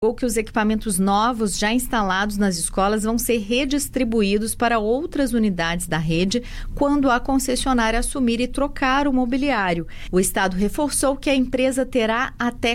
ou que os equipamentos novos já instalados nas escolas vão ser redistribuídos para outras unidades da rede quando a concessionária assumir e trocar o mobiliário. O Estado reforçou que a empresa terá até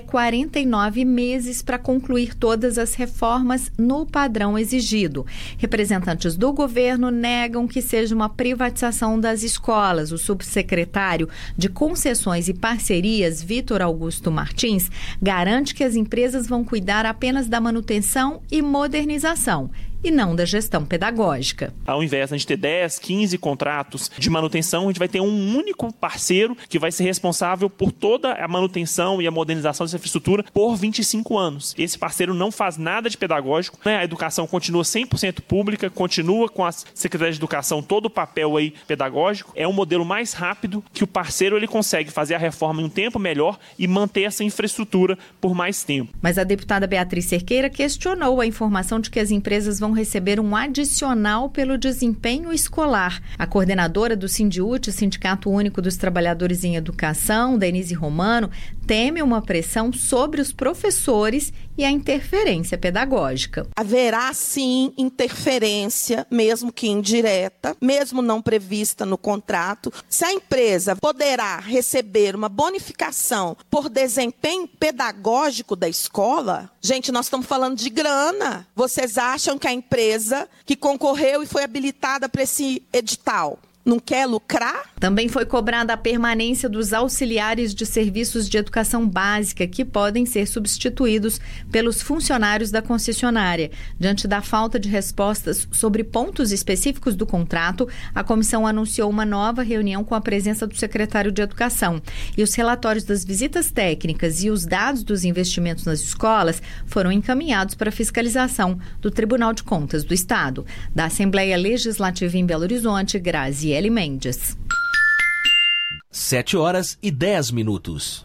49 meses para concluir todas as reformas no padrão exigido. Representantes do governo negam que seja uma privatização das escolas. O subsecretário de Concessões e Parcerias, Vitor Augusto Martins, garante que as empresas vão cuidar apenas da manutenção e modernização e não da gestão pedagógica. Ao invés de a gente ter 10, 15 contratos de manutenção, a gente vai ter um único parceiro que vai ser responsável por toda a manutenção e a modernização dessa infraestrutura por 25 anos. Esse parceiro não faz nada de pedagógico, né? A educação continua 100% pública, continua com a Secretaria de Educação todo o papel aí pedagógico. É um modelo mais rápido que o parceiro ele consegue fazer a reforma em um tempo melhor e manter essa infraestrutura por mais tempo. Mas a deputada Beatriz Cerqueira questionou a informação de que as empresas vão receber um adicional pelo desempenho escolar. A coordenadora do Sindiúti, Sindicato Único dos Trabalhadores em Educação, Denise Romano, teme uma pressão sobre os professores e a interferência pedagógica. Haverá, sim, interferência, mesmo que indireta, mesmo não prevista no contrato. Se a empresa poderá receber uma bonificação por desempenho pedagógico da escola, gente, nós estamos falando de grana. Vocês acham que a empresa que concorreu e foi habilitada para esse edital não quer lucrar? Também foi cobrada a permanência dos auxiliares de serviços de educação básica, que podem ser substituídos pelos funcionários da concessionária. Diante da falta de respostas sobre pontos específicos do contrato, a comissão anunciou uma nova reunião com a presença do secretário de Educação. E os relatórios das visitas técnicas e os dados dos investimentos nas escolas foram encaminhados para fiscalização do Tribunal de Contas do Estado. Da Assembleia Legislativa em Belo Horizonte, Graziele Mendes. 7h10.